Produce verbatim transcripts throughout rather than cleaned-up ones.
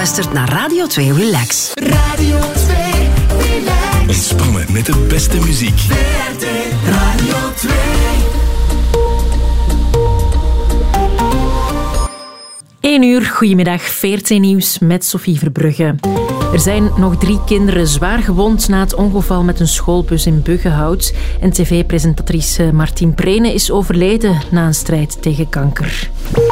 luistert naar Radio twee Relax. Radio twee Relax. Ontspannen met de beste muziek. V R T Radio twee. één uur, goedemiddag, V R T Nieuws met Sophie Verbrugge. Er zijn nog drie kinderen zwaar gewond na het ongeval met een schoolbus in Buggenhout. En tv-presentatrice Martien Prene is overleden na een strijd tegen kanker.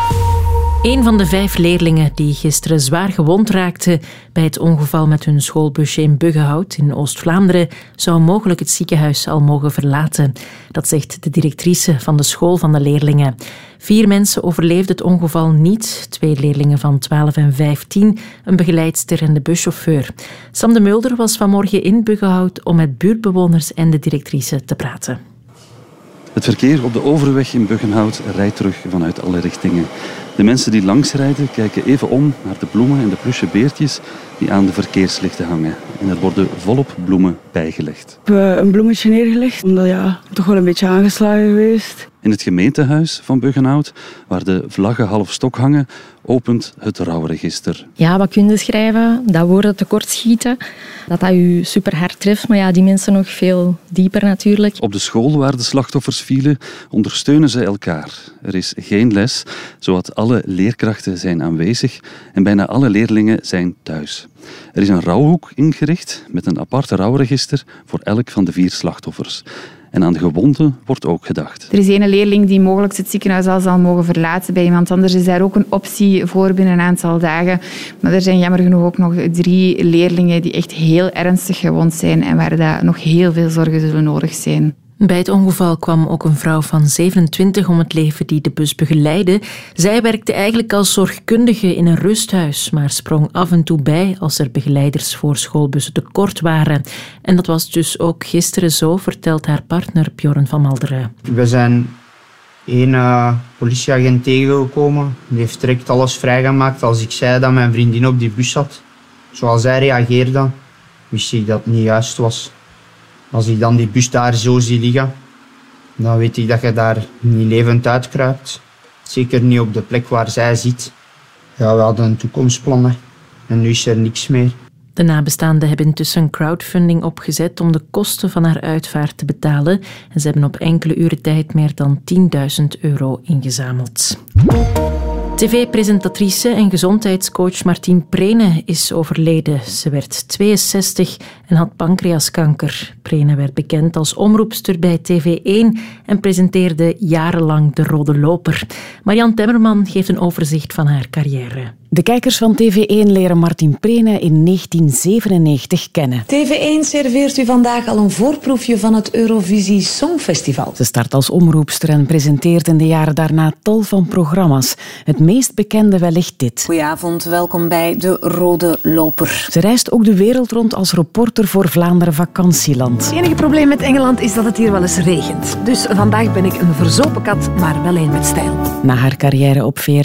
Een van de vijf leerlingen die gisteren zwaar gewond raakten bij het ongeval met hun schoolbusje in Buggenhout in Oost-Vlaanderen zou mogelijk het ziekenhuis al mogen verlaten. Dat zegt de directrice van de school van de leerlingen. Vier mensen overleefden het ongeval niet. Twee leerlingen van twaalf en vijftien, een begeleidster en de buschauffeur. Sam de Mulder was vanmorgen in Buggenhout om met buurtbewoners en de directrice te praten. Het verkeer op de Overweg in Buggenhout rijdt terug vanuit alle richtingen. De mensen die langsrijden kijken even om naar de bloemen en de plusje beertjes die aan de verkeerslichten hangen. En er worden volop bloemen bijgelegd. Ik heb een bloemetje neergelegd, omdat ja, toch wel een beetje aangeslagen geweest. In het gemeentehuis van Buggenhout, waar de vlaggen half stok hangen, opent het rouwregister. Ja, wat kun je schrijven? Dat woorden tekortschieten. Dat dat je super hard treft, maar ja, die mensen nog veel dieper natuurlijk. Op de school waar de slachtoffers vielen, ondersteunen ze elkaar. Er is geen les, zowat alle leerkrachten zijn aanwezig en bijna alle leerlingen zijn thuis. Er is een rouwhoek ingericht met een aparte rouwregister voor elk van de vier slachtoffers. En aan de gewonden wordt ook gedacht. Er is één leerling die mogelijk het ziekenhuis al zal mogen verlaten. Bij iemand anders is daar ook een optie voor binnen een aantal dagen. Maar er zijn jammer genoeg ook nog drie leerlingen die echt heel ernstig gewond zijn en waar daar nog heel veel zorgen zullen nodig zijn. Bij het ongeval kwam ook een vrouw van zevenentwintig om het leven die de bus begeleidde. Zij werkte eigenlijk als zorgkundige in een rusthuis, maar sprong af en toe bij als er begeleiders voor schoolbussen tekort waren. En dat was dus ook gisteren zo, vertelt haar partner Bjorn van Malderen. We zijn één uh, politieagent tegengekomen. Die heeft direct alles vrijgemaakt als ik zei dat mijn vriendin op die bus zat. Zoals zij reageerde, wist ik dat het niet juist was. Als ik dan die bus daar zo zie liggen, dan weet ik dat je daar niet levend uitkruipt. Zeker niet op de plek waar zij zit. Ja, we hadden een toekomstplan hè. En nu is er niks meer. De nabestaanden hebben intussen een crowdfunding opgezet om de kosten van haar uitvaart te betalen. En ze hebben op enkele uren tijd meer dan tienduizend euro ingezameld. tv-presentatrice en gezondheidscoach Martien Prene is overleden. Ze werd tweeënzestig en had pancreaskanker. Prene werd bekend als omroepster bij T V één en presenteerde jarenlang De Rode Loper. Marian Temmerman geeft een overzicht van haar carrière. De kijkers van T V één leren Martien Prene in negentien zevenennegentig kennen. T V één serveert u vandaag al een voorproefje van het Eurovisie Songfestival. Ze start als omroepster en presenteert in de jaren daarna tal van programma's. Het meest bekende wellicht dit. Goedenavond, welkom bij De Rode Loper. Ze reist ook de wereld rond als reporter voor Vlaanderen Vakantieland. Het enige probleem met Engeland is dat het hier wel eens regent. Dus vandaag ben ik een verzopen kat, maar wel een met stijl. Na haar carrière op V R